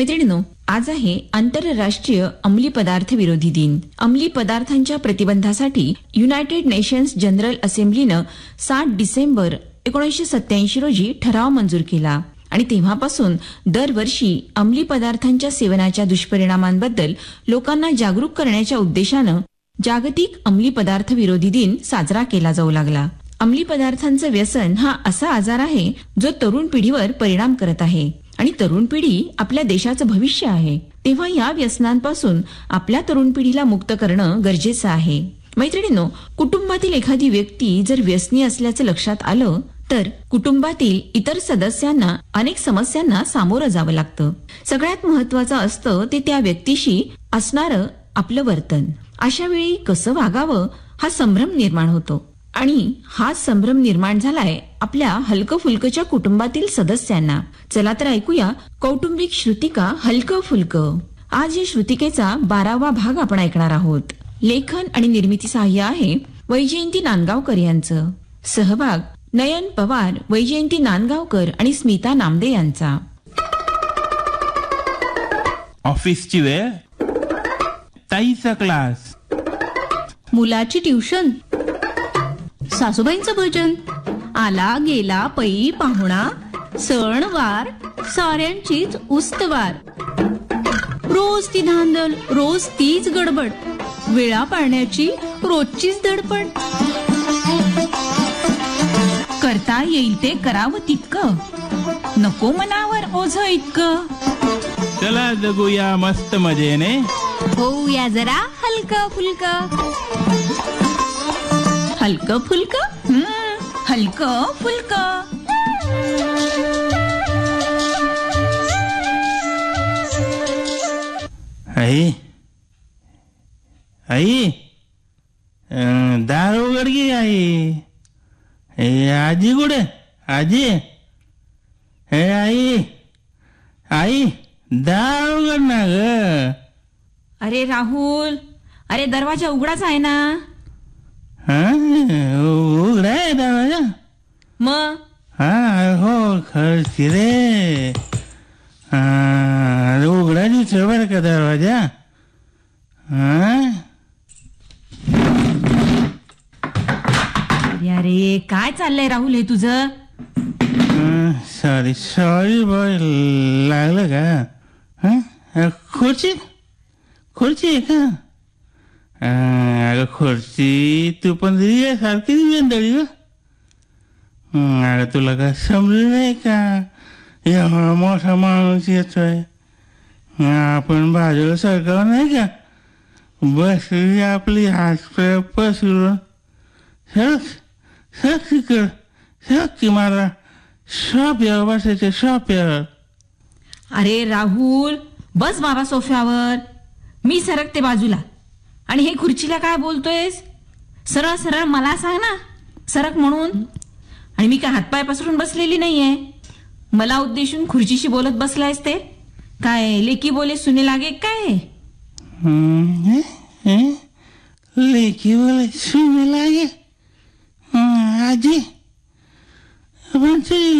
मैत्रिणींनो, आज आहे आंतरराष्ट्रीय अंमली पदार्थ विरोधी दिन. अंमली पदार्थांच्या प्रतिबंधासाठी युनायटेड नेशन्स जनरल असेंब्लीनं 7 डिसेंबर 1987 रोजी ठराव मंजूर केला आणि तेव्हापासून दरवर्षी अंमली पदार्थांच्या सेवनाच्या दुष्परिणामांबद्दल लोकांना जागरूक करण्याच्या उद्देशानं जागतिक अंमली पदार्थ विरोधी दिन साजरा केला जाऊ लागला. अंमली पदार्थांचं व्यसन हा असा आजार आहे जो तरुण पिढीवर परिणाम करत आहे आणि तरुण पिढी आपल्या देशाचं भविष्य आहे. तेव्हा या व्यसनांपासून आपल्या तरुण पिढीला मुक्त करणं गरजेचं आहे. मैत्रिणींनो, कुटुंबातील एखादी व्यक्ती जर व्यसनी असल्याचं लक्षात आलं तर कुटुंबातील इतर सदस्यांना अनेक समस्यांना सामोरं जावं लागतं. सगळ्यात महत्वाचं असतं ते त्या व्यक्तीशी असणारं आपलं वर्तन. अशा वेळी कसं वागावं हा संभ्रम निर्माण होतो आणि हा संभ्रम निर्माण झालाय आपल्या हलकं फुलकच्या कुटुंबातील सदस्यांना. चला तर ऐकूया कौटुंबिक श्रुतिका हलकं फुलकं. आज या श्रुतिकेचा 12वा भाग आपण ऐकणार आहोत. लेखन आणि निर्मिती सहाय्य आहे वैजयंती नांदगावकर यांचं. सहभाग नयन पवार, वैजयंती नांदगावकर आणि स्मिता नामदे यांचा. ऑफिसची वेळ, ताईचा क्लास, मुलाची ट्युशन, सासूबाईंचं भजन, आला गेला पै पाहुणा, सण वार साऱ्यांचीच उस्तवार. रोज ती धांदल, रोज तीच गडबड, वेळा पाळण्याची रोजचीच धडपड. करता येईल ते करावं तितकं, नको मनावर ओझ इतकं. चला जगूया मस्त मजेने, होऊया जरा हलकं फुलकं. हलकं फुलकं, हलकं फुलकं. आई आई दार उघड की आई. आजी कुठे? आजी, हे आई, आई दार उघड ना ग. अरे राहुल, अरे दरवाजा उघडाच आहे ना. उघडा आहे दरवाजा? मग हा हो खरंच रे. उघडा दिसतो बरं का दरवाजा. अरे काय चाललंय राहुल हे तुझं? सॉरी सॉरी बॉय, लागलं का? खुर्ची खुर्ची आहे का? अगं खुर्ची तू पण सारखीच वेंदळी ग. अगं तुला काय समजलं नाही का? एवढा मोठा माणूस येतोय, आपण बाजूला सरकाव नाही का? बसली आपली हात पसरून सरक मला सोफ्यावर बसायचे, सोफ्यावर. अरे राहुल, बस बाबा सोफ्यावर, मी सरकते बाजूला. आणि हे खुर्चीला काय बोलतोयस? सरळ सरळ मला सांग ना, सरक म्हणून. आणि मी काय हातपाय पसरून बसलेली नाहीये. मला उद्देशून खुर्चीशी बोलत बसलायस ते काय लेकी बोले सुने लागे काय? लेकी बोले सुने लागे आजी.